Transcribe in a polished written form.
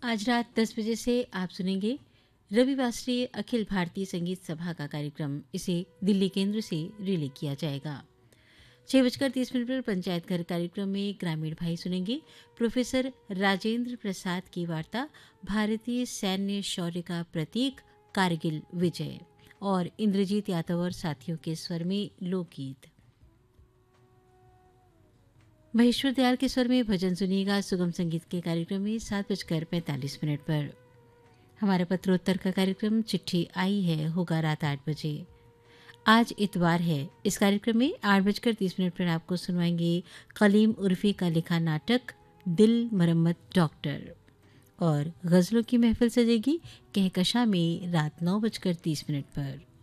आज रात 10 बजे से आप सुनेंगे रविवासरीय अखिल भारतीय संगीत सभा का कार्यक्रम। इसे दिल्ली केंद्र से रिले किया जाएगा। 6:30 पर पंचायत घर कार्यक्रम में ग्रामीण भाई सुनेंगे प्रोफेसर राजेंद्र प्रसाद की वार्ता भारतीय सैन्य शौर्य का प्रतीक कारगिल विजय और इंद्रजीत यादव और साथियों के स्वर में लोकगीत। महेश्वर दयाल के स्वर में भजन सुनिएगा सुगम संगीत के कार्यक्रम में 7:45 पर। हमारा पत्रोत्तर का कार्यक्रम चिट्ठी आई है होगा रात 8 बजे। आज इतवार है। इस कार्यक्रम में 8:30 पर आपको सुनवाएंगे कलीम उर्फी का लिखा नाटक दिल मरम्मत डॉक्टर और गज़लों की महफिल सजेगी कहकशा में रात 9:30 पर।